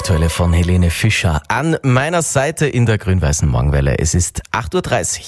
Aktuelle von Helene Fischer. An meiner Seite in der grün-weißen Morgenwelle. Es ist 8.30 Uhr.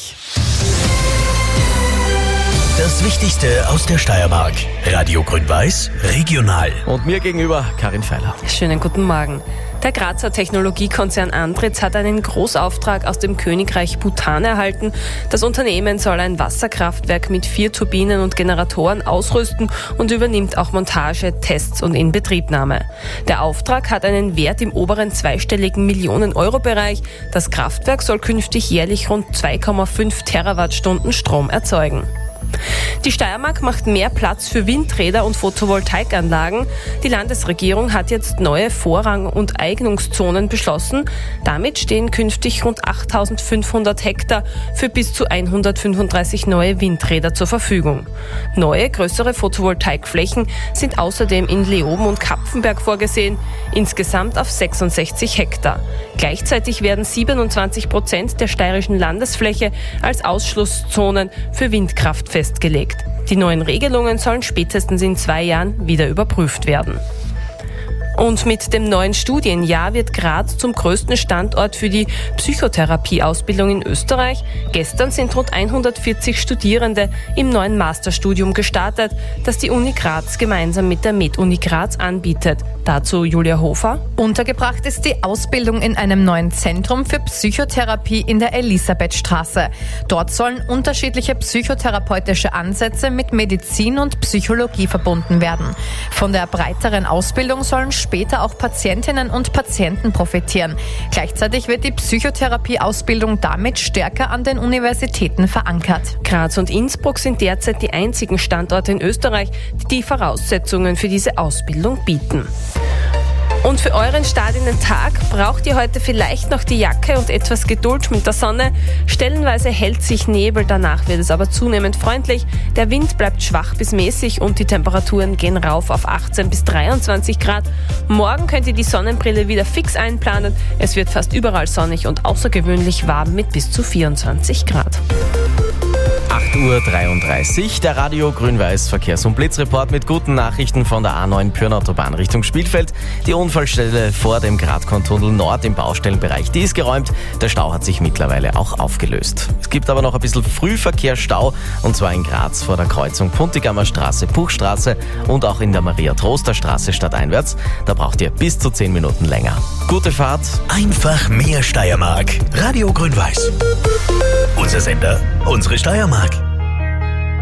Das Wichtigste aus der Steiermark. Radio Grün-Weiß, regional. Und mir gegenüber Karin Feiler. Schönen guten Morgen. Der Grazer Technologiekonzern Andritz hat einen Großauftrag aus dem Königreich Bhutan erhalten. Das Unternehmen soll ein Wasserkraftwerk mit 4 Turbinen und Generatoren ausrüsten und übernimmt auch Montage, Tests und Inbetriebnahme. Der Auftrag hat einen Wert im oberen zweistelligen Millionen-Euro-Bereich. Das Kraftwerk soll künftig jährlich rund 2,5 Terawattstunden Strom erzeugen. Die Steiermark macht mehr Platz für Windräder und Photovoltaikanlagen. Die Landesregierung hat jetzt neue Vorrang- und Eignungszonen beschlossen. Damit stehen künftig rund 8.500 Hektar für bis zu 135 neue Windräder zur Verfügung. Neue, größere Photovoltaikflächen sind außerdem in Leoben und Kapfenberg vorgesehen, insgesamt auf 66 Hektar. Gleichzeitig werden 27% der steirischen Landesfläche als Ausschlusszonen für Windkraft festgelegt. Die neuen Regelungen sollen spätestens in 2 Jahren wieder überprüft werden. Und mit dem neuen Studienjahr wird Graz zum größten Standort für die Psychotherapieausbildung in Österreich. Gestern sind rund 140 Studierende im neuen Masterstudium gestartet, das die Uni Graz gemeinsam mit der MedUni Graz anbietet. Dazu Julia Hofer. Untergebracht ist die Ausbildung in einem neuen Zentrum für Psychotherapie in der Elisabethstraße. Dort sollen unterschiedliche psychotherapeutische Ansätze mit Medizin und Psychologie verbunden werden. Von der breiteren Ausbildung sollen später auch Patientinnen und Patienten profitieren. Gleichzeitig wird die Psychotherapieausbildung damit stärker an den Universitäten verankert. Graz und Innsbruck sind derzeit die einzigen Standorte in Österreich, die die Voraussetzungen für diese Ausbildung bieten. Und für euren Start in den Tag braucht ihr heute vielleicht noch die Jacke und etwas Geduld mit der Sonne. Stellenweise hält sich Nebel, danach wird es aber zunehmend freundlich. Der Wind bleibt schwach bis mäßig und die Temperaturen gehen rauf auf 18 bis 23 Grad. Morgen könnt ihr die Sonnenbrille wieder fix einplanen. Es wird fast überall sonnig und außergewöhnlich warm mit bis zu 24 Grad. 8.33 Uhr, der Radio Grün-Weiß Verkehrs- und Blitzreport mit guten Nachrichten von der A9 Pyrnautobahn Richtung Spielfeld. Die Unfallstelle vor dem Gradkontunnel Nord im Baustellenbereich, die ist geräumt. Der Stau hat sich mittlerweile auch aufgelöst. Es gibt aber noch ein bisschen Frühverkehrsstau, und zwar in Graz vor der Kreuzung Puntigammer Straße, Puchstraße und auch in der Maria-Troster-Straße stadteinwärts. Da braucht ihr bis zu 10 Minuten länger. Gute Fahrt. Einfach mehr Steiermark. Radio Grün-Weiß. Unser Sender, unsere Steiermark.